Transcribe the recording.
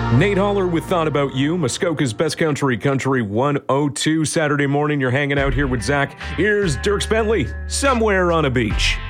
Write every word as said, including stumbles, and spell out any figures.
Nate Holler with Thought About You, Muskoka's Best Country Country one oh two. Saturday morning, you're hanging out here with Zach. Here's Dierks Bentley, Somewhere on a Beach.